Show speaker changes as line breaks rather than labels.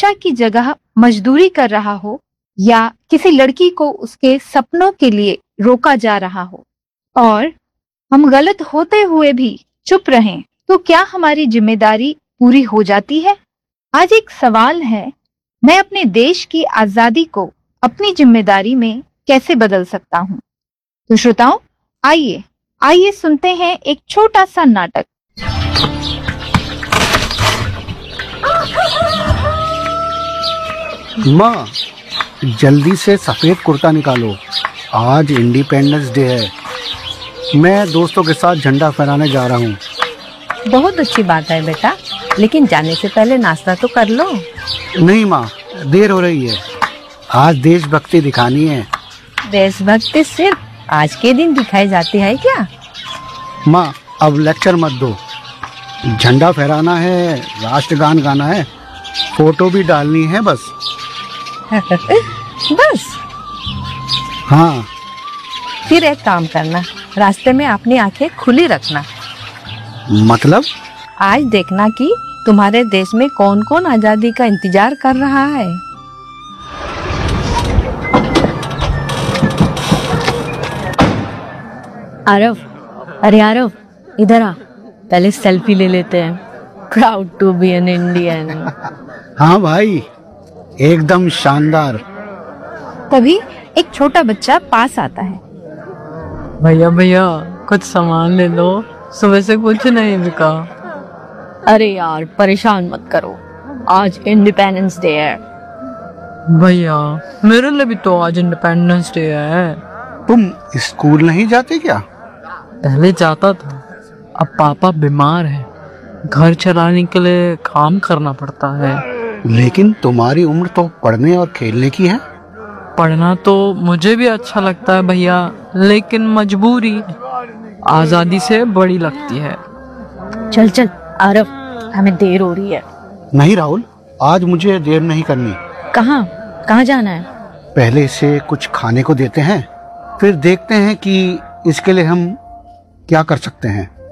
शिक्षा की जगह मजदूरी कर रहा हो या किसी लड़की को उसके सपनों के लिए रोका जा रहा हो और हम गलत होते हुए भी चुप रहें, तो क्या हमारी जिम्मेदारी पूरी हो जाती है? आज एक सवाल है, मैं अपने देश की आजादी को अपनी जिम्मेदारी में कैसे बदल सकता हूँ? तो श्रोताओं, आइए सुनते हैं एक छोटा सा नाटक।
माँ, जल्दी से सफेद कुर्ता निकालो, आज इंडिपेंडेंस डे है। मैं दोस्तों के साथ झंडा फहराने जा रहा हूँ।
बहुत अच्छी बात है बेटा, लेकिन जाने से पहले नाश्ता तो कर लो।
नहीं माँ, देर हो रही है, आज देशभक्ति दिखानी है।
देशभक्ति सिर्फ आज के दिन दिखाई जाती है क्या?
माँ, अब लेक्चर मत दो। झंडा फहराना है, राष्ट्रगान गाना है, फोटो भी डालनी है, बस।
बस?
हाँ।
फिर एक काम करना, रास्ते में अपनी आंखें खुली रखना।
मतलब?
आज देखना कि तुम्हारे देश में कौन कौन आजादी का इंतजार कर रहा है। आरव, अरे आरव, इधर आ, पहले सेल्फी ले लेते हैं। Proud to be an Indian.
हाँ भाई, एकदम शानदार।
तभी एक छोटा बच्चा पास आता है।
भैया भैया, कुछ सामान ले लो, सुबह से कुछ नहीं बिका।
अरे यार, परेशान मत करो, आज इंडिपेंडेंस डे है।
भैया, मेरे लिए भी तो आज इंडिपेंडेंस डे है।
तुम स्कूल नहीं जाते क्या?
पहले जाता था, अब पापा बीमार है, घर चलाने के लिए काम करना पड़ता है।
लेकिन तुम्हारी उम्र तो पढ़ने और खेलने की है।
पढ़ना तो मुझे भी अच्छा लगता है भैया, लेकिन मजबूरी आजादी से बड़ी लगती है।
चल चल आरव, हमें देर हो रही है।
नहीं राहुल, आज मुझे देर नहीं करनी।
कहाँ जाना है?
पहले इसे कुछ खाने को देते हैं, फिर देखते हैं कि इसके लिए हम क्या कर सकते हैं।